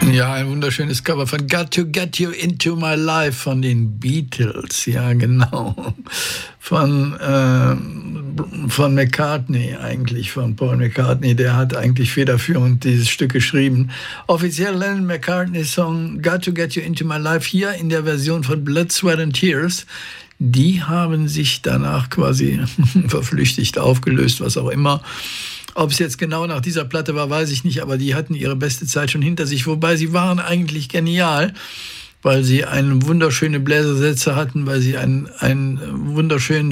Ja, ein wunderschönes Cover von Got to Get You Into My Life von den Beatles. Ja, genau. Von McCartney eigentlich, von Paul McCartney. Der hat eigentlich federführend dieses Stück geschrieben. Offiziell Lennon McCartney Song Got to Get You Into My Life hier in der Version von Blood, Sweat and Tears. Die haben sich danach quasi verflüchtigt, aufgelöst, was auch immer. Ob es jetzt genau nach dieser Platte war, weiß ich nicht, aber die hatten ihre beste Zeit schon hinter sich. Wobei sie waren eigentlich genial, weil sie einen wunderschöne Bläsersätze hatten, weil sie einen wunderschönen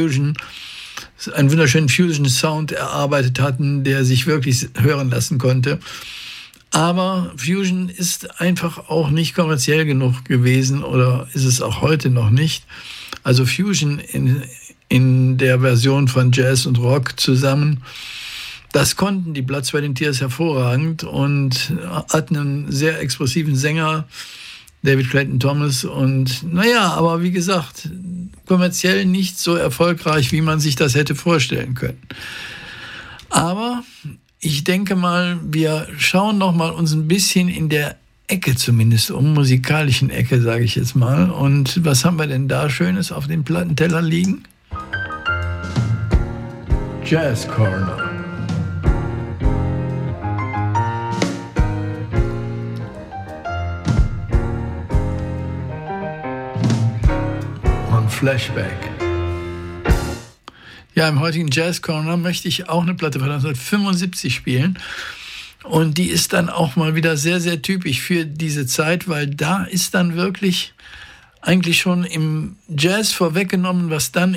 Fusion-Sound erarbeitet hatten, der sich wirklich hören lassen konnte. Aber Fusion ist einfach auch nicht kommerziell genug gewesen oder ist es auch heute noch nicht. Also Fusion in der Version von Jazz und Rock zusammen, das konnten die Blood, Sweat and Tears hervorragend und hatten einen sehr expressiven Sänger, David Clayton Thomas. Und naja, aber wie gesagt, kommerziell nicht so erfolgreich, wie man sich das hätte vorstellen können. Aber ich denke mal, wir schauen noch mal uns ein bisschen in der Ecke zumindest musikalischen Ecke, sage ich jetzt mal. Und was haben wir denn da Schönes auf dem Plattenteller liegen? Jazz Corner. Flashback. Ja, im heutigen Jazz Corner möchte ich auch eine Platte von 1975 spielen. Und die ist dann auch mal wieder sehr, sehr typisch für diese Zeit, weil da ist dann wirklich eigentlich schon im Jazz vorweggenommen, was dann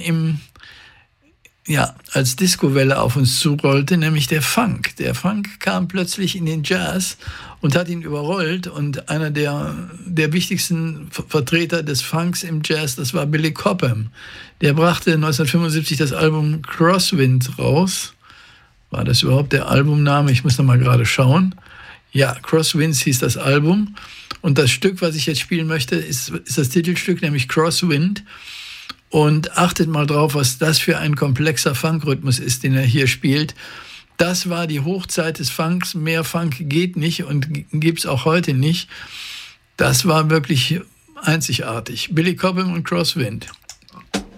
als Discowelle auf uns zurollte, nämlich der Funk. Der Funk kam plötzlich in den Jazz und hat ihn überrollt. Und einer der wichtigsten Vertreter des Funks im Jazz, das war Billy Cobham. Der brachte 1975 das Album Crosswind raus. War das überhaupt der Albumname? Ich muss noch mal gerade schauen. Ja, Crosswinds hieß das Album. Und das Stück, was ich jetzt spielen möchte, ist das Titelstück, nämlich Crosswind. Und achtet mal drauf, was das für ein komplexer Funkrhythmus ist, den er hier spielt. Das war die Hochzeit des Funks. Mehr Funk geht nicht und gibt's auch heute nicht. Das war wirklich einzigartig. Billy Cobham und Crosswind.